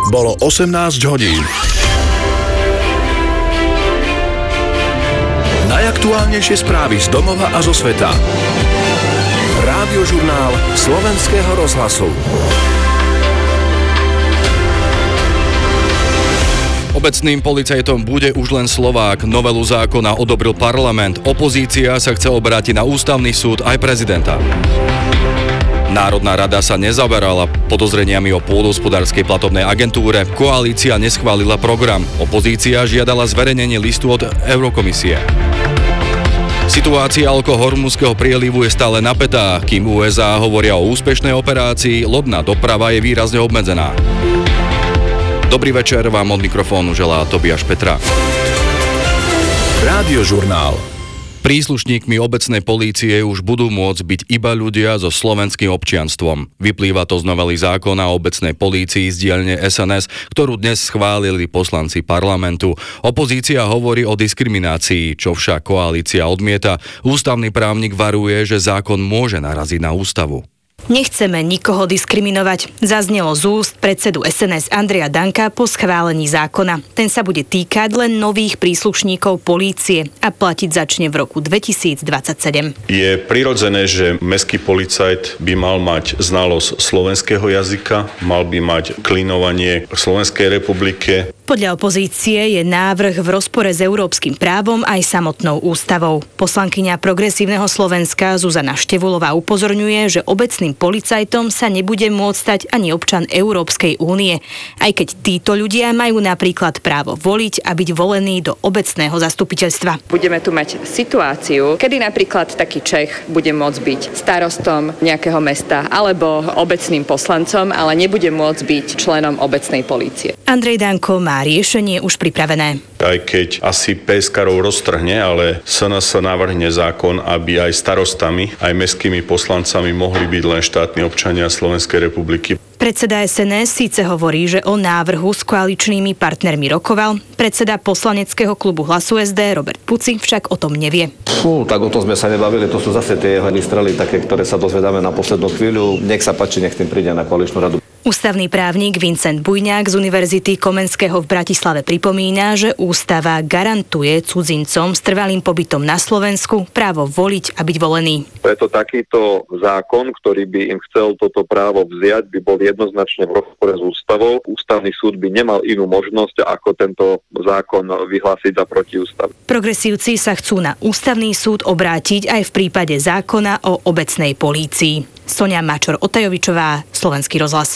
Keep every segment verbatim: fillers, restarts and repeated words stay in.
Bolo osemnásť hodín. Najaktuálnejšie správy z domova a zo sveta. Rádiožurnál Slovenského rozhlasu. Obecným policajtom bude už len Slovák. Novelu zákona odobril parlament. Opozícia sa chce obrátiť na ústavný súd aj prezidenta. Národná rada sa nezaberala podozreniami o pôdohospodárskej platobnej agentúre. Koalícia neschválila program. Opozícia žiadala zverejnenie listu od Eurokomisie. Situácia okolo Hormuzského prielivu je stále napätá. Kým ú es á hovoria o úspešnej operácii, lodná doprava je výrazne obmedzená. Dobrý večer, vám od mikrofónu želá Tobiáš Petra. Rádiožurnál. Príslušníkmi obecnej polície už budú môcť byť iba ľudia so slovenským občianstvom. Vyplýva to z novely zákona o obecnej polícii z dielne es en es, ktorú dnes schválili poslanci parlamentu. Opozícia hovorí o diskriminácii, čo však koalícia odmieta. Ústavný právnik varuje, že zákon môže naraziť na ústavu. Nechceme nikoho diskriminovať, zaznelo z úst predsedu es en es Andreja Danka po schválení zákona. Ten sa bude týkať len nových príslušníkov polície a platiť začne v roku dvetisícdvadsaťsedem. Je prirodzené, že mestský policajt by mal mať znalosť slovenského jazyka, mal by mať klinovanie v Slovenskej republike. Podľa opozície je návrh v rozpore s európskym právom aj samotnou ústavou. Poslankyňa Progresívneho Slovenska Zuzana Števulová upozorňuje, že obecným policajtom sa nebude môcť stať ani občan Európskej únie, aj keď títo ľudia majú napríklad právo voliť a byť volení do obecného zastupiteľstva. Budeme tu mať situáciu, kedy napríklad taký Čech bude môcť byť starostom nejakého mesta alebo obecným poslancom, ale nebude môcť byť členom obecnej polície. Andrej Danko má riešenie už pripravené. Aj keď asi péskarov roztrhne, ale es en es navrhne zákon, aby aj starostami, aj mestskými poslancami mohli byť len štátni občania Slovenskej republiky. Predseda es en es síce hovorí, že o návrhu s koaličnými partnermi rokoval, predseda poslaneckého klubu Hlasu es dé Robert Puci však o tom nevie. Fú, tak o tom sme sa nebavili, to sú zase tie jeho strely, také, ktoré sa dozvedáme na poslednú chvíľu. Nech sa páči, nech tým príde na koaličnú radu. Ústavný právnik Vincent Bujňák z Univerzity Komenského v Bratislave pripomína, že ústava garantuje cudzincom s trvalým pobytom na Slovensku právo voliť a byť volený. Preto takýto zákon, ktorý by im chcel toto právo vziať, by bol jednoznačne v rozpore s ústavou. Ústavný súd by nemal inú možnosť, ako tento zákon vyhlásiť za protiústavný. Progresívci sa chcú na ústavný súd obrátiť aj v prípade zákona o obecnej polícii. Sonia Mačor-Otajovičová, Slovenský rozhlas.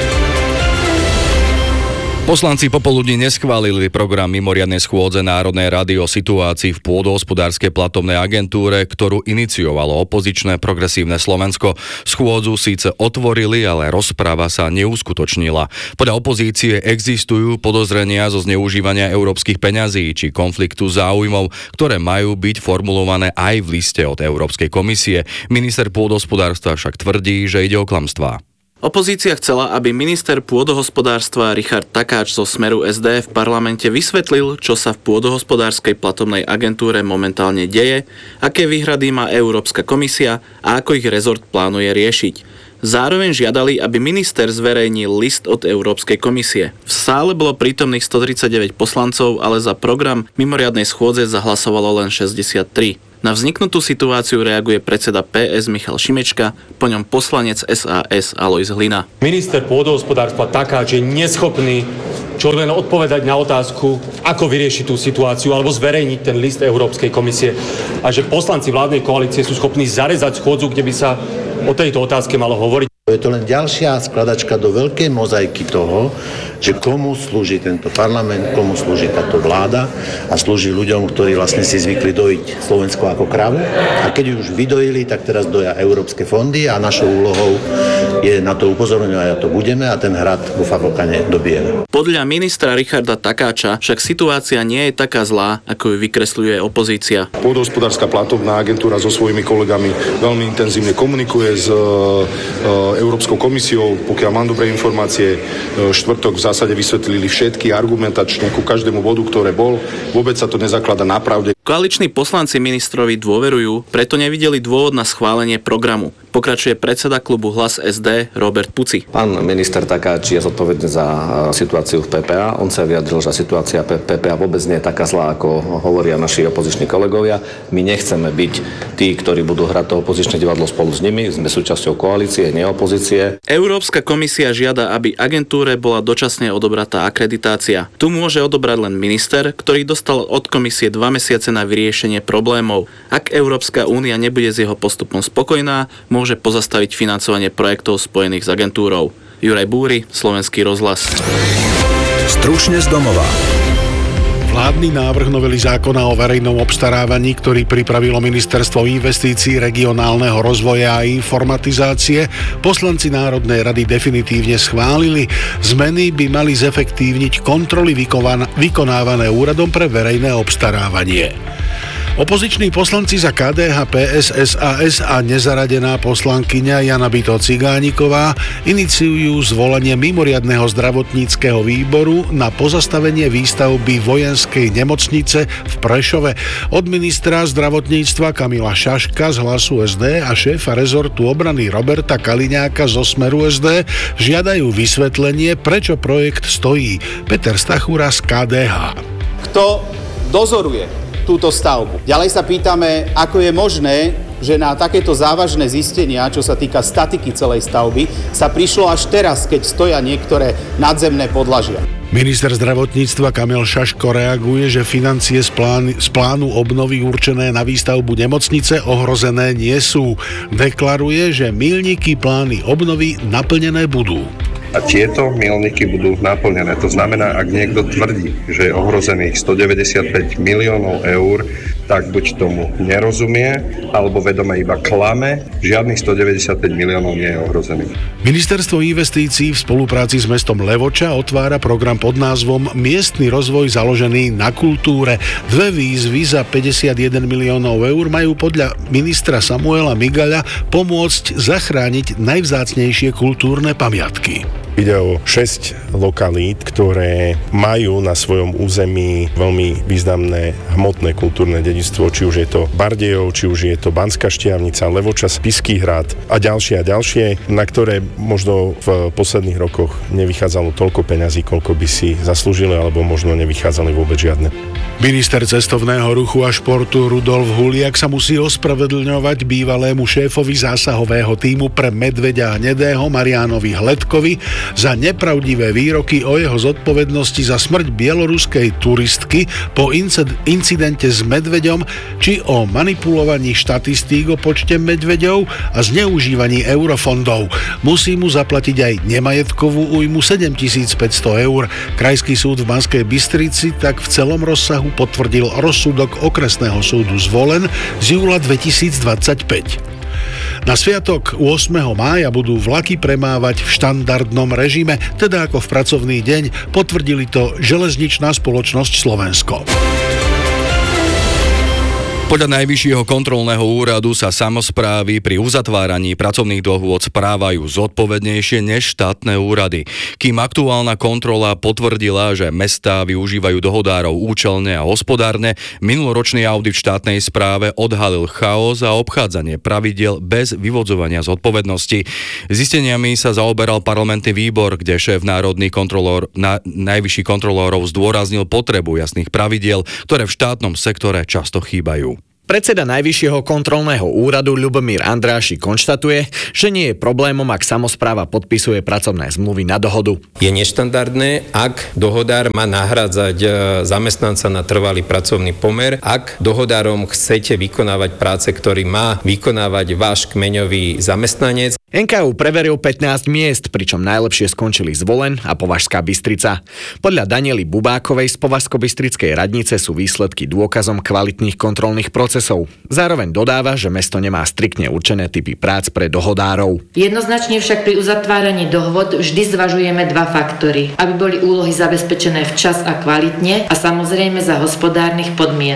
Poslanci popoludní neschválili program mimoriadnej schôdze Národnej rady o situácii v pôdohospodárskej platobnej agentúre, ktorú iniciovalo opozičné Progresívne Slovensko. Schôdzu síce otvorili, ale rozprava sa neuskutočnila. Podľa opozície existujú podozrenia zo zneužívania európskych peňazí či konfliktu záujmov, ktoré majú byť formulované aj v liste od Európskej komisie. Minister pôdohospodárstva však tvrdí, že ide o klamstvá. Opozícia chcela, aby minister pôdohospodárstva Richard Takáč zo Smeru es dé v parlamente vysvetlil, čo sa v pôdohospodárskej platobnej agentúre momentálne deje, aké výhrady má Európska komisia a ako ich rezort plánuje riešiť. Zároveň žiadali, aby minister zverejnil list od Európskej komisie. V sále bolo prítomných stotridsaťdeväť poslancov, ale za program mimoriadnej schôdze zahlasovalo len šesťdesiattri. Na vzniknutú situáciu reaguje predseda pé es Michal Šimečka, po ňom poslanec es a es Alojz Hlina. Minister pôdohospodárstva Takáč je neschopný čo len odpovedať na otázku, ako vyriešiť tú situáciu alebo zverejniť ten list Európskej komisie a že poslanci vládnej koalície sú schopní zarezať schôdzu, kde by sa o tejto otázke malo hovoriť. Je to len ďalšia skladačka do veľkej mozaiky toho, že komu slúži tento parlament, komu slúži táto vláda a slúži ľuďom, ktorí vlastne si zvykli dojiť Slovensko ako kravu. A keď ju už vydojili, tak teraz doja európske fondy a našou úlohou je na to upozorňovať a to budeme a ten hrad vo Fablkane dobijeme. Podľa ministra Richarda Takáča však situácia nie je taká zlá, ako ju vykresľuje opozícia. Pôdohospodárska platobná agentúra so svojimi kolegami veľmi intenzívne komunikuje s Európskou komisiou, pokiaľ mám dobré informácie, štvrtok v zásade vysvetlili všetky argumentačne ku každému bodu, ktoré bol. Vôbec sa to nezaklada na pravde. Koaliční poslanci ministrovi dôverujú, preto nevideli dôvod na schválenie programu. Pokračuje predseda klubu Hlas es dé Robert Puci. Pán minister Takáč je zodpovedný za situáciu v pé pé á. On sa vyjadril, že situácia v pé pé á vôbec nie je taká zlá, ako hovoria naši opoziční kolegovia. My nechceme byť tí, ktorí budú hrať to opozičné divadlo spolu s nimi. Sme súčasťou koalície, nie opozície. Európska komisia žiada, aby agentúre bola dočasne odobratá akreditácia. Tu môže odobrať len minister, ktorý dostal od komisie dva mesiace na vyriešenie problémov. Ak Európska únia nebude s jeho postupom spokojná, môže pozastaviť financovanie projektov spojených s agentúrou. Juraj Búry, Slovenský rozhlas. Stručne z domova. Vládny návrh novely zákona o verejnom obstarávaní, ktorý pripravilo Ministerstvo investícií, regionálneho rozvoja a informatizácie, poslanci Národnej rady definitívne schválili. Zmeny by mali zefektívniť kontroly vykonávané úradom pre verejné obstarávanie. Opoziční poslanci za ká dé há, pé es, es a es a nezaradená poslankyňa Jana Byto Cigániková iniciujú zvolanie mimoriadneho zdravotníckeho výboru na pozastavenie výstavby vojenskej nemocnice v Prešove. Od ministra zdravotníctva Kamila Šaška z Hlasu es dé a šéfa rezortu obrany Roberta Kaliňáka zo Smeru es dé žiadajú vysvetlenie, prečo projekt stojí. Peter Stachura z ká dé há. Kto dozoruje túto stavbu? Ďalej sa pýtame, ako je možné, že na takéto závažné zistenia, čo sa týka statiky celej stavby, sa prišlo až teraz, keď stoja niektoré nadzemné podlažia. Minister zdravotníctva Kamil Šaško reaguje, že financie z, plán, z plánu obnovy určené na výstavbu nemocnice ohrozené nie sú. Deklaruje, že milníky plány obnovy naplnené budú. A tieto milníky budú naplnené. To znamená, ak niekto tvrdí, že je ohrozených stodeväťdesiatpäť miliónov eur, tak buď tomu nerozumie, alebo vedome iba klame. Žiadnych stodeväťdesiatpäť miliónov nie je ohrozených. Ministerstvo investícií v spolupráci s mestom Levoča otvára program pod názvom Miestny rozvoj založený na kultúre. Dve výzvy za päťdesiatjeden miliónov eur majú podľa ministra Samuela Migaľa pomôcť zachrániť najvzácnejšie kultúrne pamiatky. Ide o šesť lokalít, ktoré majú na svojom území veľmi významné hmotné kultúrne dedičstvo, či už je to Bardejov, či už je to Banská Štiavnica, Levoča, Spišský hrad a ďalšie a ďalšie, na ktoré možno v posledných rokoch nevychádzalo toľko peňazí, koľko by si zaslúžili, alebo možno nevychádzali vôbec žiadne. Minister cestovného ruchu a športu Rudolf Huliak sa musí ospravedlňovať bývalému šéfovi zásahového tímu pre medveďa hnedého Mariánovi Hledkovi za nepravdivé výroky o jeho zodpovednosti za smrť bieloruskej turistky po incidente s medveďom či o manipulovaní štatistík o počte medveďov a zneužívaní eurofondov. Musí mu zaplatiť aj nemajetkovú újmu sedemtisícpäťsto eur. Krajský súd v Banskej Bystrici tak v celom rozsahu potvrdil rozsudok okresného súdu Zvolen z júla dvetisícdvadsaťpäť. Na sviatok ôsmeho mája budú vlaky premávať v štandardnom režime, teda ako v pracovný deň, potvrdili to Železničná spoločnosť Slovensko. Podľa Najvyššieho kontrolného úradu sa samosprávy pri uzatváraní pracovných dohôd správajú zodpovednejšie než štátne úrady. Kým aktuálna kontrola potvrdila, že mestá využívajú dohodárov účelne a hospodárne, minuloročný audit v štátnej správe odhalil chaos a obchádzanie pravidiel bez vyvodzovania zodpovednosti. Zisteniami sa zaoberal parlamentný výbor, kde šéf národný kontrolór, na, najvyšší kontrolórov zdôraznil potrebu jasných pravidiel, ktoré v štátnom sektore často chýbajú. Predseda Najvyššieho kontrolného úradu Ľubomír Andrášik konštatuje, že nie je problémom, ak samospráva podpisuje pracovné zmluvy na dohodu. Je neštandardné, ak dohodár má nahrádzať zamestnanca na trvalý pracovný pomer, ak dohodárom chcete vykonávať práce, ktorý má vykonávať váš kmeňový zamestnanec. en ká ú preveril pätnásť miest, pričom najlepšie skončili Zvolen a Považská Bystrica. Podľa Daniely Bubákovej z Považsko-Bystrickej radnice sú výsledky dôkazom kvalitných kontrolných procesov. Zároveň dodáva, že mesto nemá striktne určené typy prác pre dohodárov. Jednoznačne však pri uzatváraní dohôd vždy zvažujeme dva faktory, aby boli úlohy zabezpečené včas a kvalitne a samozrejme za hospodárnych podmienok.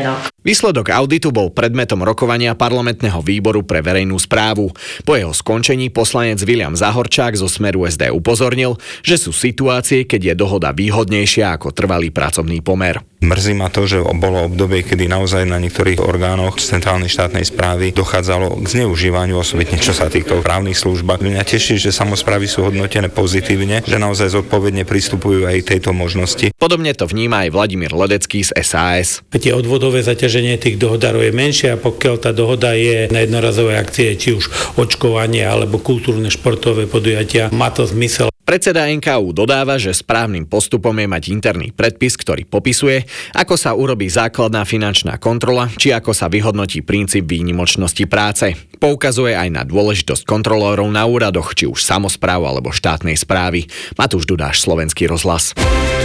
Výsledok auditu bol predmetom rokovania parlamentného výboru pre verejnú správu. Po jeho skončení poslanec Viliam Zahorčák zo Smeru es dé upozornil, že sú situácie, keď je dohoda výhodnejšia ako trvalý pracovný pomer. Mrzí ma to, že bolo obdobie, kedy naozaj na niektorých orgánoch centrálnej štátnej správy dochádzalo k zneužívaniu, osobitne čo sa týka právnych službách. Mňa teší, že samosprávy sú hodnotené pozitívne, že naozaj zodpovedne pristupujú aj tejto možnosti. Podobne to vníma aj Vladimír Ledecký z es a es. Tie odvodové zaťaženie tých dohodárov je menšie a pokiaľ tá dohoda je na jednorazové akcie, či už očkovanie alebo kultúrne športové podujatia, má to zmysel. Predseda en ká ú dodáva, že správnym postupom je mať interný predpis, ktorý popisuje, ako sa urobí základná finančná kontrola, či ako sa vyhodnotí princíp výnimočnosti práce. Poukazuje aj na dôležitosť kontrolórov na úradoch, či už samospráv alebo štátnej správy. Matúš Dudáš, Slovenský rozhlas.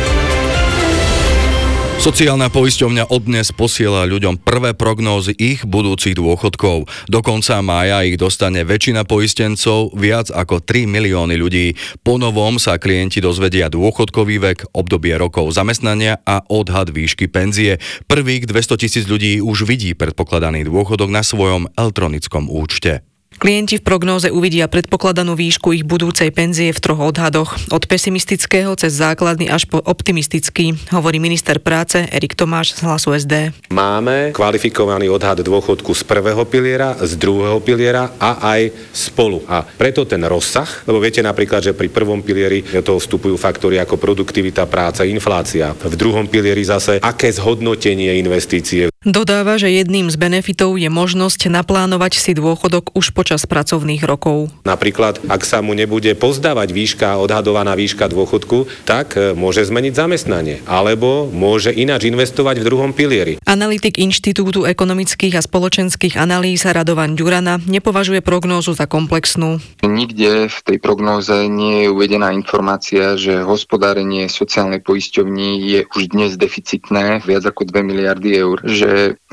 Sociálna poisťovňa odnes posiela ľuďom prvé prognózy ich budúcich dôchodkov. Do konca mája ich dostane väčšina poistencov, viac ako tri milióny ľudí. Po novom sa klienti dozvedia dôchodkový vek, obdobie rokov zamestnania a odhad výšky penzie. Prvých dvestotisíc ľudí už vidí predpokladaný dôchodok na svojom elektronickom účte. Klienti v prognóze uvidia predpokladanú výšku ich budúcej penzie v troch odhadoch. Od pesimistického cez základný až po optimistický, hovorí minister práce Erik Tomáš z Hlasu es dé. Máme kvalifikovaný odhad dôchodku z prvého piliera, z druhého piliera a aj spolu. A preto ten rozsah, lebo viete napríklad, že pri prvom pilieri do toho vstupujú faktory ako produktivita práce, inflácia. V druhom pilieri zase aké zhodnotenie investície. Dodáva, že jedným z benefitov je možnosť naplánovať si dôchodok už počas pracovných rokov. Napríklad, ak sa mu nebude pozdávať výška, odhadovaná výška dôchodku, tak môže zmeniť zamestnanie, alebo môže ináč investovať v druhom pilieri. Analytik Inštitútu ekonomických a spoločenských analýz Radovan Ďurana nepovažuje prognózu za komplexnú. Nikde v tej prognóze nie je uvedená informácia, že hospodárenie sociálnej poisťovní je už dnes deficitné, viac ako dve miliardy eur, že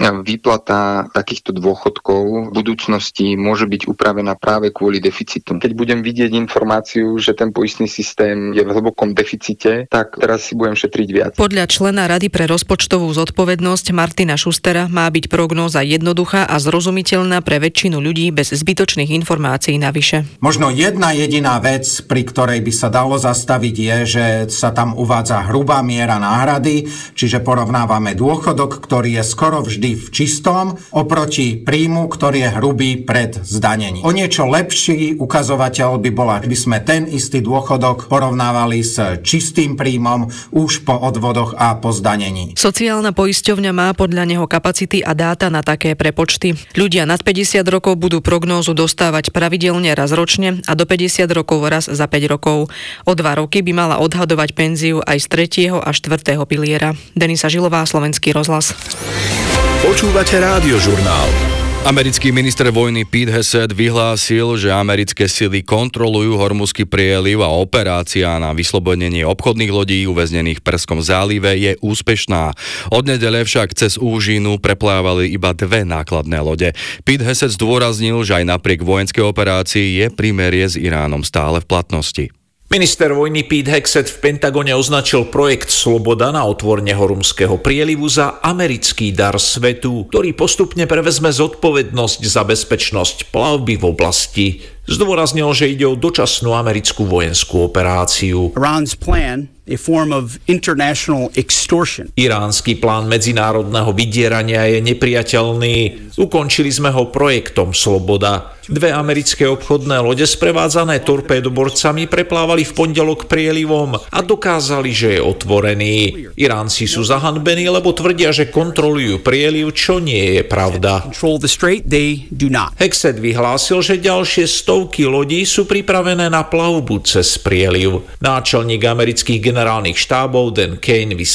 výplata takýchto dôchodkov v budúcnosti môže byť upravená práve kvôli deficitu. Keď budem vidieť informáciu, že ten poistný systém je v hlbokom deficite, tak teraz si budem šetriť viac. Podľa člena Rady pre rozpočtovú zodpovednosť Martina Šustera má byť prognóza jednoduchá a zrozumiteľná pre väčšinu ľudí bez zbytočných informácií navyše. Možno jedna jediná vec, pri ktorej by sa dalo zastaviť, je, že sa tam uvádza hrubá miera náhrady, čiže porovnávame dôchodok, ktorý je skoro vždy v čistom, oproti príjmu, ktorý je hrubý pred zdanením. O niečo lepší ukazovateľ by bola, by sme ten istý dôchodok porovnávali s čistým príjmom už po odvodoch a po zdanení. Sociálna poisťovňa má podľa neho kapacity a dáta na také prepočty. Ľudia nad päťdesiat rokov budú prognózu dostávať pravidelne raz ročne a do päťdesiat rokov raz za päť rokov. O dva roky by mala odhadovať penziu aj z tretieho a štvrtého piliera. Denisa Žilová, Slovenský rozhlas. Počúvate Rádiožurnál. Americký minister vojny Pete Hegseth vyhlásil, že americké sily kontrolujú Hormuzský prieliv a operácia na vyslobodnenie obchodných lodí uväznených v Perskom zálive je úspešná. Od nedele však cez úžinu preplávali iba dve nákladné lode. Pete Hegseth zdôraznil, že aj napriek vojenskej operácii je prímerie s Iránom stále v platnosti. Minister vojny Pete Hegseth v Pentagone označil projekt Sloboda na otvorenie Hormuzského prielivu za americký dar svetu, ktorý postupne prevezme zodpovednosť za bezpečnosť plavby v oblasti. Zdôraznil, že ide o dočasnú americkú vojenskú operáciu. Iran's plan, a form of international extortion. Iránsky plán medzinárodného vydierania je nepriateľný. Ukončili sme ho projektom Sloboda. Dve americké obchodné lode sprevádzané torpédoborcami preplávali v pondelok prielivom a dokázali, že je otvorený. Iránci sú zahanbení, lebo tvrdia, že kontrolujú prieliv, čo nie je pravda. Hegseth vyhlásil, že ďalšie stovky lodí sú pripravené na plavbu cez prieliv. Náčelník amerických generálnych štábov Dan Kane